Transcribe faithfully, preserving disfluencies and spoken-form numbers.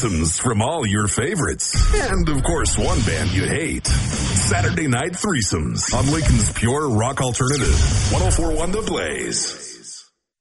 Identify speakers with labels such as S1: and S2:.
S1: threesomes from all your favorites. And, of course, one band you hate. Saturday Night Threesomes on Lincoln's Pure Rock Alternative. one oh four point one The Blaze.